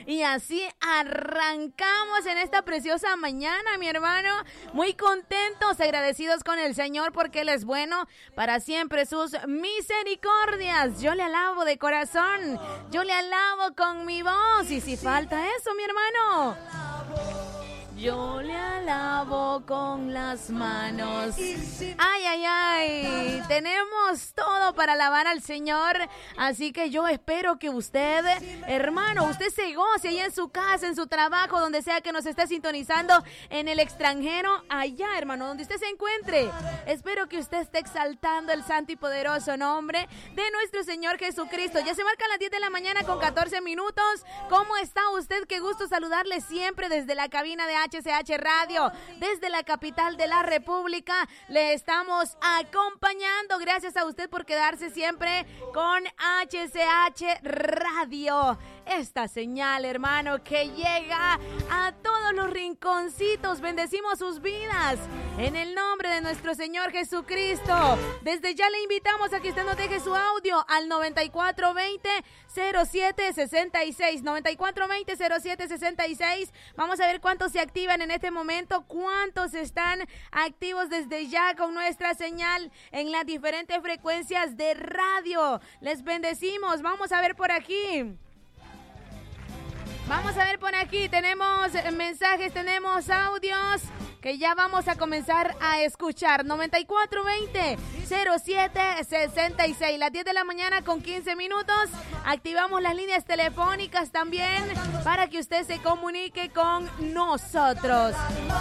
Y así arrancamos en esta preciosa mañana, mi hermano. Muy contentos, agradecidos con el Señor porque Él es bueno, para siempre sus misericordias. Yo le alabo de corazón, yo le alabo con mi voz. Y si falta eso, mi hermano, yo le alabo con las manos. Ay, ay, ay. Tenemos todo para alabar al Señor. Así que yo espero que usted, hermano, usted se goce allá en su casa, en su trabajo, donde sea que nos esté sintonizando, en el extranjero, allá, hermano, donde usted se encuentre. Espero que usted esté exaltando el santo y poderoso nombre de nuestro Señor Jesucristo. Ya se marcan las 10 de la mañana con 14 minutos. ¿Cómo está usted? Qué gusto saludarle siempre desde la cabina de HCH Radio, desde la capital de la República. Le estamos acompañando. Gracias a usted por quedarse siempre con HCH Radio. Esta señal, hermano, que llega a todos los rinconcitos. Bendecimos sus vidas en el nombre de nuestro Señor Jesucristo. Desde ya le invitamos a que usted nos deje su audio al 9420-0766. 9420-0766. Vamos a ver cuántos se activan en este momento, cuántos están activos desde ya con nuestra señal en las diferentes frecuencias de radio. Les bendecimos. Vamos a ver por aquí. Vamos a ver por aquí, tenemos mensajes, tenemos audios que ya vamos a comenzar a escuchar. 9420-0766, las 10 de la mañana con 15 minutos. Activamos las líneas telefónicas también para que usted se comunique con nosotros.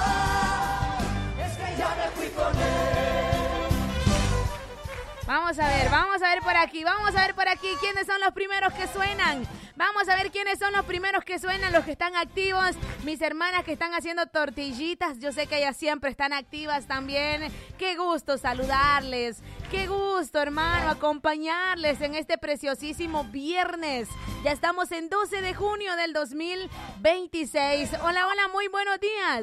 Vamos a ver por aquí, quiénes son los primeros que suenan. Vamos a ver quiénes son los primeros que suenan, los que están activos. Mis hermanas que están haciendo tortillitas, yo sé que ellas siempre están activas también. Qué gusto saludarles, qué gusto, hermano, acompañarles en este preciosísimo viernes. Ya estamos en 12 de junio del 2026. Hola, hola, muy buenos días.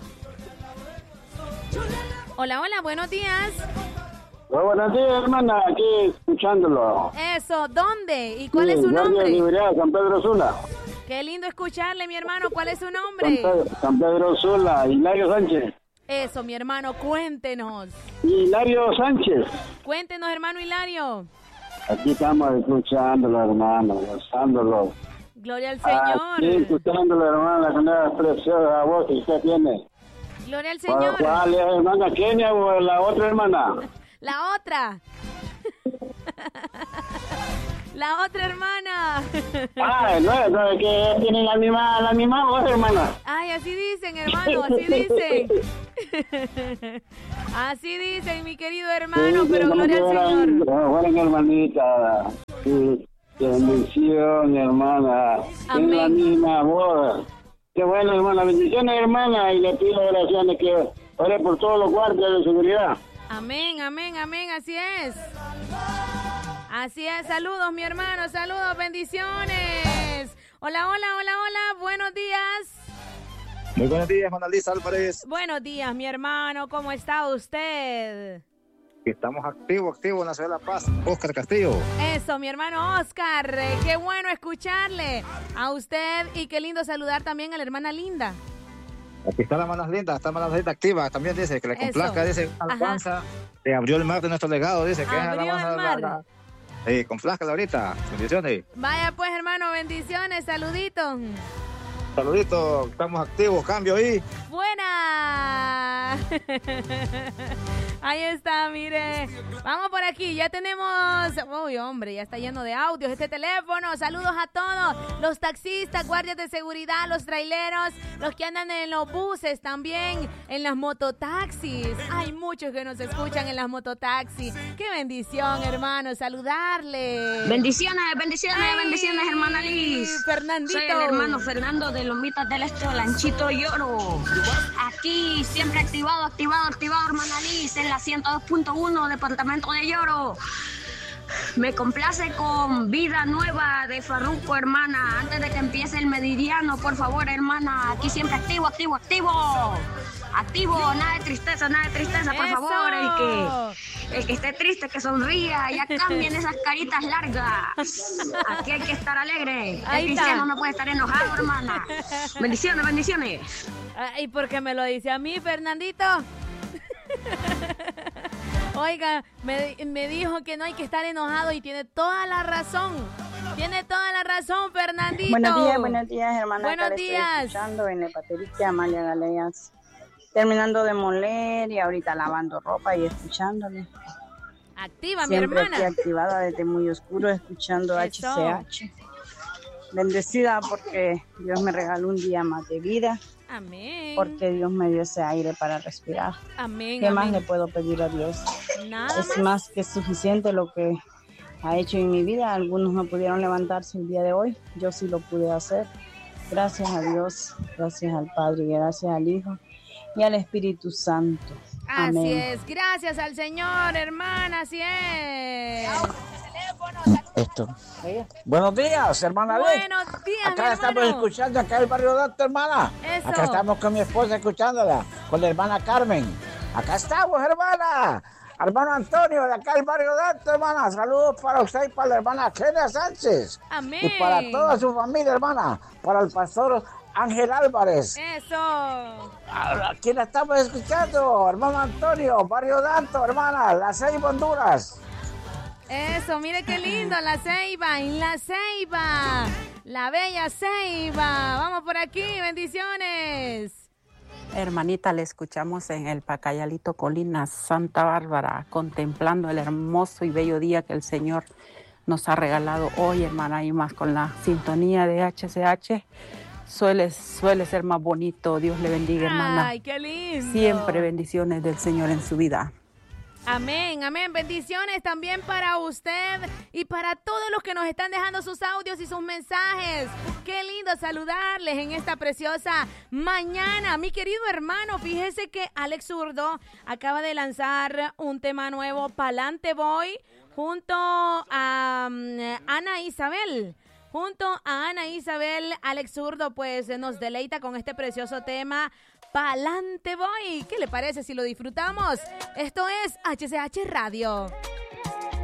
Hola, hola, buenos días. Buenos días, hermana, aquí escuchándolo. Eso, ¿dónde? ¿Y cuál es su nombre? San Pedro Sula. Qué lindo escucharle, mi hermano. ¿Cuál es su nombre? San Pedro Sula, Hilario Sánchez. Eso, mi hermano, cuéntenos. Hilario Sánchez. Cuéntenos, hermano Hilario. Aquí estamos escuchándolo, hermano, gozándolo. Gloria al Señor. Aquí escuchándolo, hermana, con esa preciosa voz que usted tiene. Gloria al Señor. ¿Cuál es, hermana Kenia o la otra hermana? La otra. La otra hermana. Ay, no, es que tienen la misma voz, hermana. Ay, así dicen, hermano, así dicen. Así dicen, mi querido hermano, sí, pero gloria al Señor. Bueno, hermanita, sí, qué bendición, hermana. Amén. Tienen la misma voz. Qué bueno, hermana, bendiciones, hermana, y le pido oraciones que ore por todos los guardias de seguridad. Amén, amén, amén, así es. Así es, saludos mi hermano, saludos, bendiciones. Hola, hola, hola, hola, buenos días. Muy buenos días, Monalisa Álvarez. Buenos días, mi hermano, ¿cómo está usted? Estamos activos en la ciudad de La Paz. Oscar Castillo. Eso, mi hermano Oscar, qué bueno escucarle a usted y qué lindo saludar también a la hermana Linda. Aquí está la hermana Linda, activa, también dice que le complazca, dice, alabanza, se abrió el mar de nuestro legado, dice que es alabanza. Complázcala ahorita, bendiciones. Vaya pues, hermano, bendiciones, saluditos. Saluditos, estamos activos, cambio ahí. ¡Buena! Ahí está, mire. Vamos por aquí, ya tenemos... Uy, hombre, ya está lleno de audios este teléfono. Saludos a todos, los taxistas, guardias de seguridad, los traileros, los que andan en los buses también, en las mototaxis. Hay muchos que nos escuchan en las mototaxis. ¡Qué bendición, hermano! Saludarles. Bendiciones, hermana Liz. Fernandito. Soy el hermano Fernando de Lomitas del Este, Lanchito Lloro. Aquí siempre activado, hermana Liz, en la 102.1, departamento de Lloro. Me complace con Vida Nueva de Farruko, hermana. Antes de que empiece el meridiano, por favor, hermana. Aquí siempre activo. Activo, nada de tristeza, por favor. El que esté triste, que sonría, ya cambien esas caritas largas. Aquí hay que estar alegre. El cristiano no puede estar enojado, hermana. Bendiciones, bendiciones. ¿Y por qué me lo dice a mí, Fernandito? Oiga, me dijo que no hay que estar enojado y tiene toda la razón. Tiene toda la razón, Fernandito. Buenos días, hermana. Buenos días. Estoy escuchando en el Paterique Amalia Galeas. Terminando de moler y ahorita lavando ropa y escuchándole. Activa, siempre mi hermana. Aquí activada desde muy oscuro, escuchando Eso. HCH. Bendecida porque Dios me regaló un día más de vida. Amén. Porque Dios me dio ese aire para respirar. Amén. ¿Qué más le puedo pedir a Dios? Nada Es más que suficiente lo que ha hecho en mi vida. Algunos no pudieron levantarse el día de hoy. Yo sí lo pude hacer. Gracias a Dios, gracias al Padre, gracias al Hijo y al Espíritu Santo. Así Amén. es. Gracias al Señor, hermana. Así es. Buenos días, hermana Ley. Buenos días, Acá mi estamos hermano. escuchando acá el barrio Dato, hermana. Eso. Acá estamos con mi esposa escuchándola, con la hermana Carmen. Acá estamos, hermana. Hermano Antonio, de acá el barrio Dato, hermana. Saludos para usted y para la hermana Kenia Sánchez. Amén. Y para toda su familia, hermana. Para el pastor Ángel Álvarez. Eso. ¿A quién estamos escuchando? Hermano Antonio, barrio Dato, hermana. La Ceiba, Honduras. Eso, mire qué lindo, La Ceiba, en La Ceiba, la bella Ceiba. Vamos por aquí, bendiciones. Hermanita, le escuchamos en el Pacayalito, Colina, Santa Bárbara, contemplando el hermoso y bello día que el Señor nos ha regalado hoy, hermana, y más con la sintonía de HCH. Suele ser más bonito. Dios le bendiga, hermana. Ay, qué lindo. Siempre bendiciones del Señor en su vida. Amén, amén. Bendiciones también para usted y para todos los que nos están dejando sus audios y sus mensajes. Qué lindo saludarles en esta preciosa mañana. Mi querido hermano, fíjese que Alex Zurdo acaba de lanzar un tema nuevo, Pa'lante Voy, junto a Ana Isabel. Junto a Ana Isabel, Alex Zurdo pues nos deleita con este precioso tema, Pa'lante Voy. ¿Qué le parece si lo disfrutamos? Esto es HCH Radio.